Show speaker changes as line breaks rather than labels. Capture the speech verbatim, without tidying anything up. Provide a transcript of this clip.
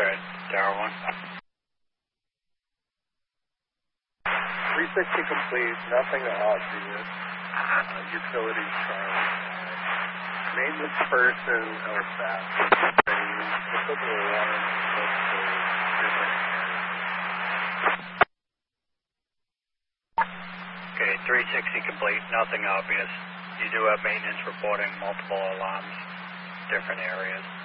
ahead, Tower one.
three sixty complete, nothing obvious. Uh, utilities trying. Maintenance person or staff. Equipment alarm looks for different areas.
Okay, three sixty complete, nothing obvious. You do have maintenance reporting multiple alarms, different areas.